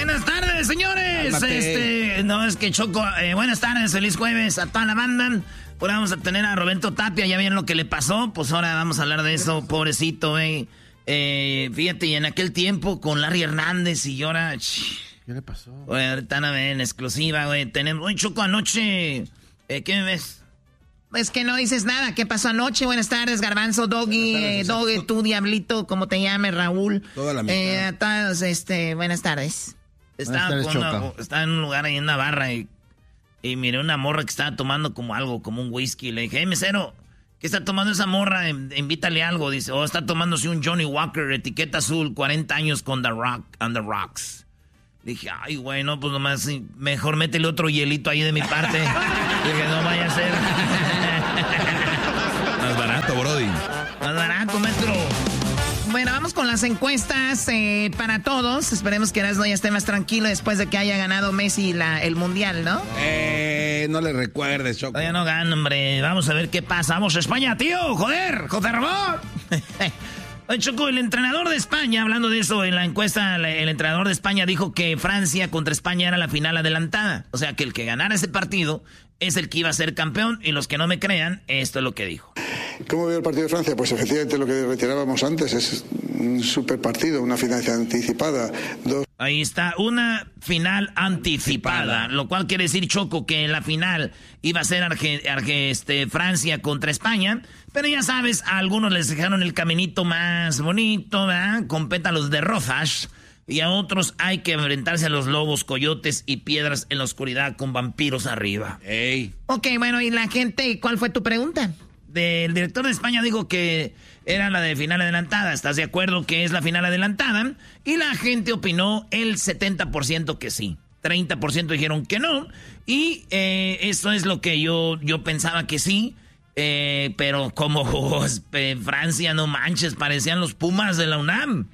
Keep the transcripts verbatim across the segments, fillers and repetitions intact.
Buenas tardes, señores. Cálmate. Este, no, es que Choco, eh, buenas tardes, feliz jueves a toda la banda. Ahora vamos a tener a Roberto Tapia, ya vieron lo que le pasó, pues ahora vamos a hablar de eso, pobrecito, eh. eh fíjate, y en aquel tiempo con Larry Hernández y ahora... ¿Qué le pasó? Oye, ahorita no ven, exclusiva, güey, tenemos... Oye, Choco, anoche, eh, ¿qué me ves? Es que no dices nada. ¿Qué pasó anoche? Buenas tardes, Garbanzo, Doggy, eh, Doggy, tú, Diablito, como te llames, Raúl. Toda la mitad. Eh, a todos, este, buenas tardes. Estaba, buenas tardes, una, estaba en un lugar ahí en una barra y, y miré una morra que estaba tomando como algo, como un whisky. Le dije, hey, mesero, ¿qué está tomando esa morra? Invítale algo. Dice, oh, está tomándose un Johnny Walker, etiqueta azul, cuarenta años con The Rock, on the Rocks. Le dije, ay, güey, no, pues nomás, mejor métele otro hielito ahí de mi parte. Dije, no vaya a ser... Más barato, brody. Más barato, metro. Bueno, vamos con las encuestas eh, para todos. Esperemos que Erasmo ya esté más tranquilo después de que haya ganado Messi la, el Mundial, ¿no? Eh, no le recuerdes, Choco. Todavía no gano, hombre. Vamos a ver qué pasa. Vamos a España, tío. Joder, José Ramón. Oye, Choco, el entrenador de España, hablando de eso, en la encuesta, el entrenador de España dijo que Francia contra España era la final adelantada. O sea, que el que ganara ese partido es el que iba a ser campeón. Y los que no me crean, esto es lo que dijo. ¿Cómo veo el partido de Francia? Pues efectivamente lo que retirábamos antes es un super partido, una final anticipada. Dos... Ahí está, una final anticipada, lo cual quiere decir, Choco, que la final iba a ser Arge, Arge, este, Francia contra España, pero ya sabes, a algunos les dejaron el caminito más bonito, ¿verdad? Con pétalos de rosas, y a otros hay que enfrentarse a los lobos, coyotes y piedras en la oscuridad con vampiros arriba. Ey. Ok, bueno, y la gente, ¿cuál fue tu pregunta? El director de España dijo que era la de final adelantada. ¿Estás de acuerdo que es la final adelantada? Y la gente opinó el setenta por ciento que sí. treinta por ciento dijeron que no. Y eh, eso es lo que yo, yo pensaba que sí. Eh, pero como oh, eh, Francia, no manches, parecían los Pumas de la UNAM.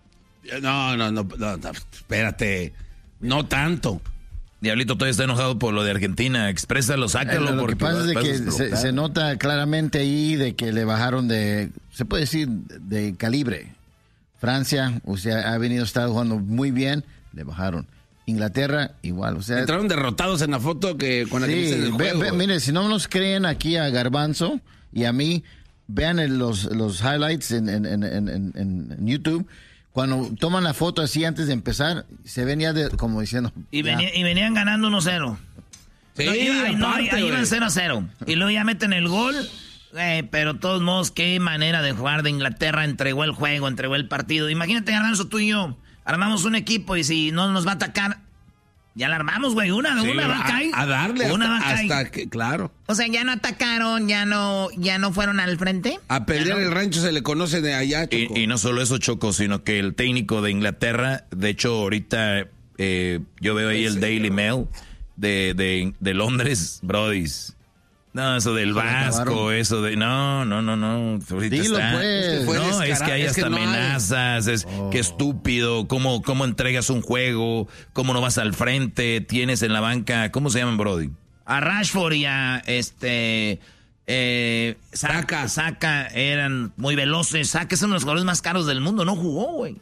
No, no, no, no, no espérate. No tanto. Diablito todavía está enojado por lo de Argentina. Exprésalo, sácalo. Eh, lo porque que pasa es de que se, se nota claramente ahí de que le bajaron de, se puede decir, de calibre. Francia, o sea, ha venido, está jugando muy bien, le bajaron. Inglaterra, igual, o sea... Entraron derrotados en la foto que con la sí, que hice el juego. Ve, ve, mire, si no nos creen aquí a Garbanzo y a mí, vean el, los, los highlights en, en, en, en, en YouTube. Cuando toman la foto así antes de empezar, se venía de, como diciendo... Y, venía, y venían ganando uno cero. Sí, no, iba, aparte, no, ahí, ahí iban cero a cero. Y luego ya meten el gol. Eh, pero de todos modos, qué manera de jugar de Inglaterra. Entregó el juego, entregó el partido. Imagínate, Garbanzo, tú y yo. Armamos un equipo y si no nos va a atacar... Ya la armamos, güey. Una de sí, una va a caer. A darle una hasta, va a caer. hasta que, claro. O sea, ya no atacaron, ya no, ya no fueron al frente. A pelear no. El rancho se le conoce de allá, Choco. Y, y no solo eso, Choco, sino que el técnico de Inglaterra, de hecho, ahorita eh, yo veo ahí el Daily Mail de, de, de Londres, brodis. No, eso del Vasco, eso de... No, no, no, no. Dilo, está, pues. Es que no, es que hay es hasta que no amenazas, hay. es oh. que estúpido, cómo, cómo entregas un juego, cómo no vas al frente, tienes en la banca, ¿cómo se llaman, brody? A Rashford y a este... Eh, Saka, Saka eran muy veloces. Saka es uno de los jugadores más caros del mundo, no jugó, güey.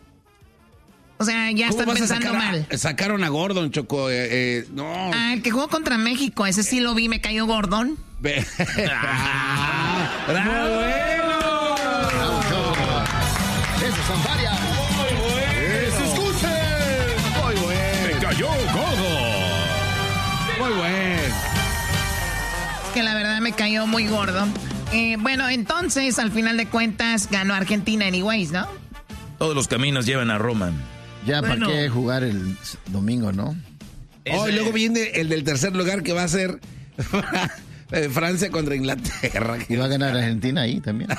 O sea, ya están pensando mal. A, sacaron a Gordon, Choco. Eh, eh, no. Ah, el que jugó contra México, ese sí lo vi, me cayó Gordon. ah, ¡bravo, bueno! ¡Esas son varias! ¡Muy bueno! ¡Se escuche! ¡Muy bueno! ¡Me cayó Gordo! ¡Muy bueno! Es que la verdad me cayó muy gordo. Eh, bueno, entonces, al final de cuentas, ganó Argentina anyways, ¿no? Todos los caminos llevan a Roma. Ya, bueno, ¿para qué jugar el domingo, no? Oh, y luego viene el del tercer lugar que va a ser Francia contra Inglaterra. Y va a ganar Argentina ahí también.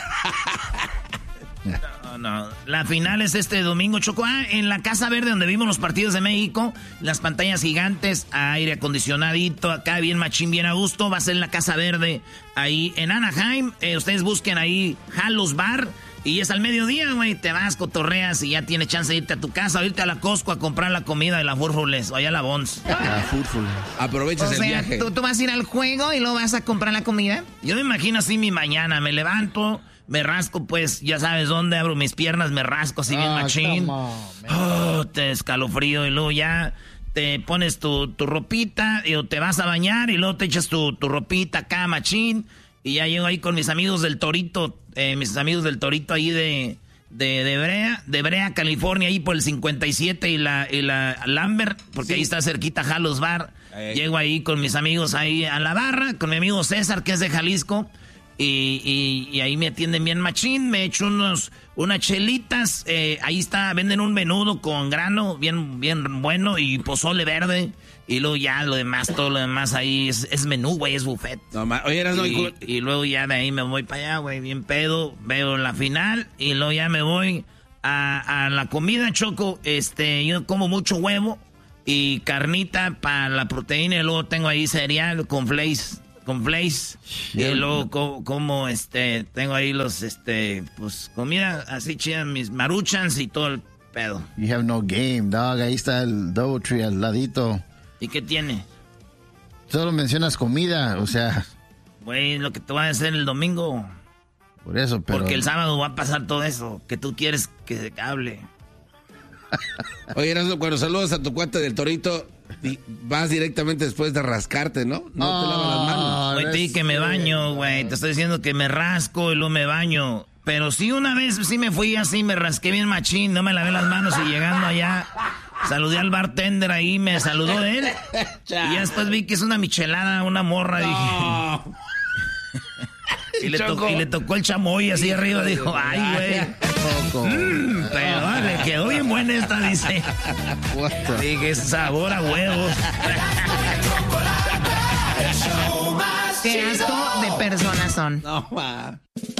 No, no. La final es este domingo, Choco. Ah, en la Casa Verde, donde vimos los partidos de México, las pantallas gigantes, aire acondicionadito, acá bien machín, bien a gusto. Va a ser en la Casa Verde, ahí en Anaheim. Eh, ustedes busquen ahí Halos Bar. Y es al mediodía, güey, te vas, cotorreas y ya tienes chance de irte a tu casa o irte a la Costco a comprar la comida de la Furfules o allá a la Bons. Ah, Furfules. Aprovechas o sea, el viaje. ¿tú, ¿tú vas a ir al juego y luego vas a comprar la comida? Yo me imagino así mi mañana, me levanto, me rasco, pues, ya sabes dónde, abro mis piernas, me rasco así bien Ah, machín. come on, Oh, te escalofrío y luego ya te pones tu, tu ropita y te vas a bañar y luego te echas tu, tu ropita acá, machín. Y ya llego ahí con mis amigos del Torito, eh, mis amigos del Torito ahí de, de, de Brea, de Brea, California, ahí por el cincuenta y siete y la, y la Lambert, porque sí. Ahí está cerquita Jalos Bar. Ay. Llego ahí con mis amigos ahí a la barra, con mi amigo César, que es de Jalisco. Y, y, y ahí me atienden bien machín, me echo unos, unas chelitas, eh, ahí está, venden un menudo con grano, bien, bien bueno, y pozole verde, y luego ya lo demás, todo lo demás ahí es, es menú, güey, es buffet. No, ma, oye, eras y, muy... y luego ya de ahí me voy para allá, güey, bien pedo, veo la final, y luego ya me voy a, a la comida, Choco, este, yo como mucho huevo, y carnita para la proteína, y luego tengo ahí cereal con flakes. Con flakes, y luego co como este tengo ahí los este pues comida así chida, mis maruchans y todo el pedo. You have no game, dog. Ahí está el Doubletree al ladito. ¿Y qué tiene? Solo mencionas comida, o sea. Güey, lo que te voy a hacer el domingo. Por eso, pero. Porque el sábado va a pasar todo eso que tú quieres que se hable. Oye, Erasmo, cuando saludas a tu cuate del Torito, vas directamente después de rascarte, ¿no? No oh, te lavas las manos. Güey, te di que me baño, güey. Te estoy diciendo que me rasco y luego me baño. Pero sí, una vez sí me fui así, me rasqué bien machín, no me lavé las manos y llegando allá, saludé al bartender ahí, me saludó él. Y ya después vi que es una michelada, una morra, no. Dije. Y le, tocó, y le tocó el chamoy así arriba, dijo, ay, güey. Mmm, pero le quedó bien buena esta, dice. Dije, sabor a huevos. Qué asco de personas son. No, ma.